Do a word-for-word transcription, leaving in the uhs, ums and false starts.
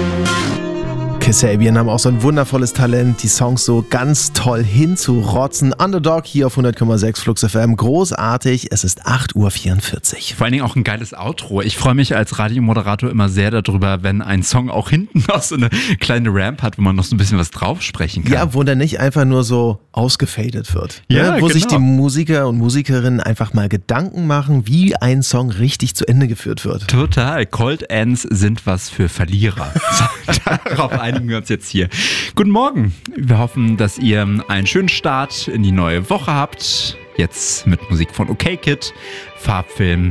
Kasabian haben auch so ein wundervolles Talent, die Songs so ganz toll hinzurotzen. Underdog hier auf hundert Komma sechs Flux F M. Großartig. Es ist acht Uhr vierundvierzig. Vor allen Dingen auch ein geiles Outro. Ich freue mich als Radiomoderator immer sehr darüber, wenn ein Song auch hinten noch so eine kleine Ramp hat, wo man noch so ein bisschen was drauf sprechen kann. Ja, wo der nicht einfach nur so ausgefadet wird. Ja, ne? Wo genau. sich die Musiker und Musikerinnen einfach mal Gedanken machen, wie ein Song richtig zu Ende geführt wird. Total. Cold Ends sind was für Verlierer. Darauf einigen wir uns jetzt hier. Guten Morgen. Wir hoffen, dass ihr einen schönen Start in die neue Woche habt. Jetzt mit Musik von OK Kid, Farbfilm,